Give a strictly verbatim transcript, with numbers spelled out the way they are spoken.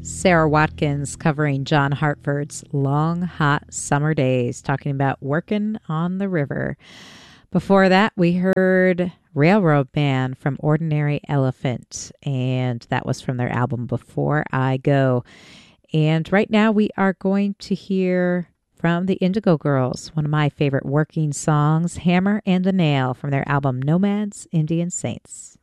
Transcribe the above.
Sarah Watkins covering John Hartford's Long Hot Summer Days, talking about working on the river. Before that, we heard Railroad Man from Ordinary Elephant, and that was from their album Before I Go. And right now we are going to hear from the Indigo Girls, one of my favorite working songs, Hammer and the Nail, from their album Nomads, Indian Saints.